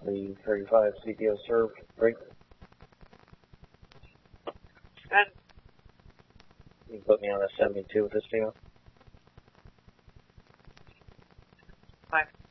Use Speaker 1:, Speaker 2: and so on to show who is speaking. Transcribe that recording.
Speaker 1: The 35 CPO served. Great.
Speaker 2: And
Speaker 1: You can put me on a 72 with this deal.
Speaker 2: fine.